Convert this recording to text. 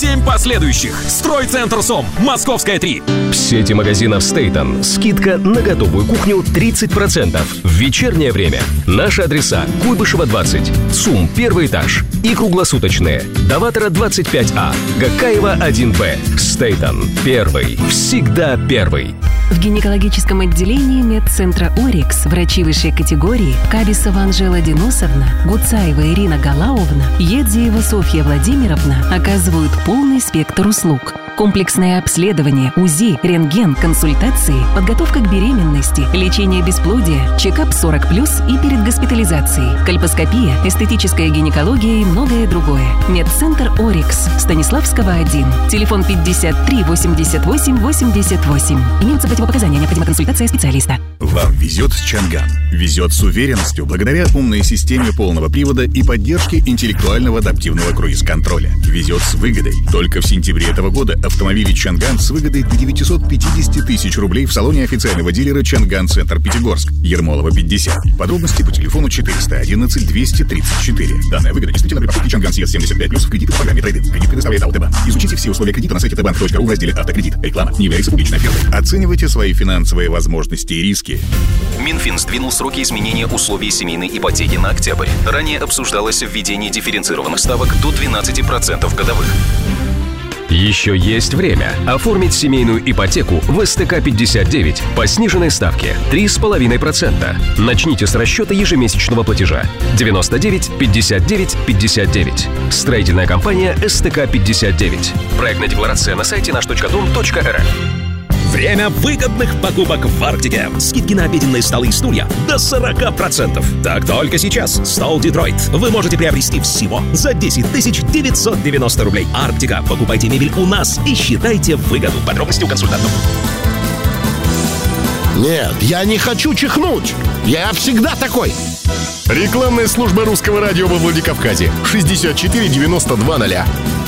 7 последующих. Стройцентр СОМ. Московская 3. В сети магазинов Стейтон скидка на готовую кухню 30% в вечернее время. Наши адреса: Куйбышева 20, ЦУМ 1 этаж и круглосуточные. Даватора 25А, Гакаева 1Б. Стейтон. Первый. Всегда первый. В гинекологическом отделении медцентра «Орикс» врачи высшей категории Кабисова Анжела Денисовна, Гуцаева Ирина Галауовна, Едзиева Софья Владимировна оказывают полный спектр услуг. Комплексное обследование, УЗИ, рентген, консультации, подготовка к беременности, лечение бесплодия, чекап 40+, и перед госпитализацией, кольпоскопия, эстетическая гинекология и многое другое. Медцентр «Орикс», Станиславского 1. Телефон 53 88 88. Имеются противопоказания, необходима консультация специалиста. Вам везет с Чанган. Везет с уверенностью благодаря умной системе полного привода и поддержке интеллектуального адаптивного круиз-контроля. Везет с выгодой. Только в сентябре этого года автомобили Чанган с выгодой до 950 тысяч рублей в салоне официального дилера Чанган Центр Пятигорск. Ермолова 50. Подробности по телефону 411 234. Данная выгода действительно при покупке Чанган CS 75+ в кредит в программе трейд-ин. Кредит предоставляет АОТБанк. Изучите все условия кредита на сайте tbank.ru в разделе «Автокредит». Реклама не является публичной офертой. Оценивайте свои финансовые возможности и риски. Минфин сдвинул сроки изменения условий семейной ипотеки на октябрь. Ранее обсуждалось введение дифференцированных ставок до 12% годовых. Еще есть время оформить семейную ипотеку в СТК-59 по сниженной ставке 3,5%. Начните с расчета ежемесячного платежа 99 59 59. Строительная компания СТК-59. Проектная декларация на сайте наш.дом.рф. Время выгодных покупок в Арктике. Скидки на обеденные столы и стулья до 40%. Так только сейчас. Стол Детройт вы можете приобрести всего за 10 990 рублей. Арктика. Покупайте мебель у нас и считайте выгоду. Подробности у консультантов. Нет, я не хочу чихнуть. Я всегда такой. Рекламная служба русского радио во Владикавказе. 64 92 0.